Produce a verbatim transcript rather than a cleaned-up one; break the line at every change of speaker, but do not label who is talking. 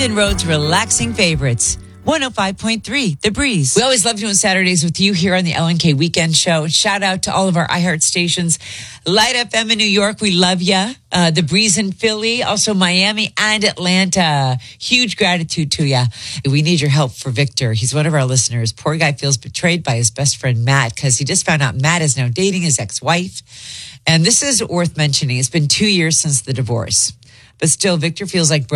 Hampton Road's relaxing favorites. one oh five point three, The Breeze. We always love doing Saturdays with you here on the L N K Weekend Show. Shout out to all of our iHeart stations. Light F M in New York, we love ya. Uh, the Breeze in Philly, also Miami and Atlanta. Huge gratitude to ya. We need your help for Victor. He's one of our listeners. Poor guy feels betrayed by his best friend, Matt, because he just found out Matt is now dating his ex-wife. And this is worth mentioning. It's been two years since the divorce. But still, Victor feels like